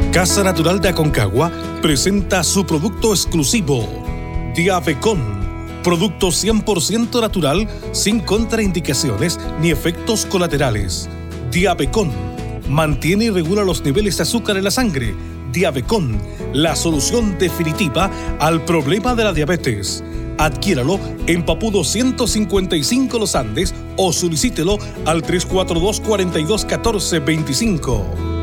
Casa Natural de Aconcagua presenta su producto exclusivo, Diabecon, producto 100% natural, sin contraindicaciones ni efectos colaterales. Diabecon mantiene y regula los niveles de azúcar en la sangre. Diabecon, la solución definitiva al problema de la diabetes. Adquiéralo en Papudo 155 Los Andes o solicítelo al 342-4214-25.